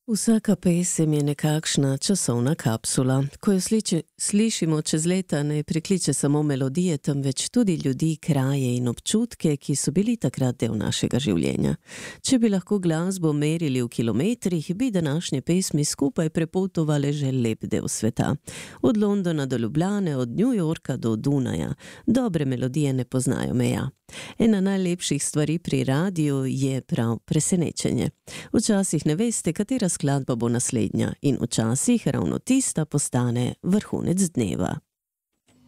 Vsaka pesem je nekakšna časovna kapsula. Ko jo slišimo čez leta, ne prikliče samo melodije, temveč tudi ljudi, kraje in občutke, ki so bili takrat del našega življenja. Če bi lahko glasbo merili v kilometrih, bi današnje pesmi skupaj prepotovale že lep del sveta. Od Londona do Ljubljane, od New Yorka do Dunaja. Dobre melodije ne poznajo meja. Ena najlepših stvari pri radiju je prav presenečenje. Včasih ne veste, katera skladba bo naslednja in včasih ravno tista postane vrhunec dneva.